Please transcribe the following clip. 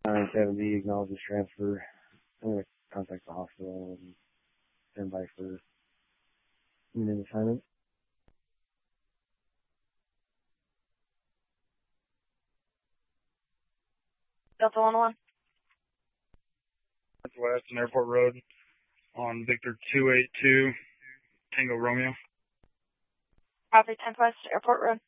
970 acknowledges transfer. I'm going to contact the hospital and stand by for unit assignment. Delta 101. Northwest and Airport Road on Victor 282, Tango Romeo. Copy, 10 West, Airport Road.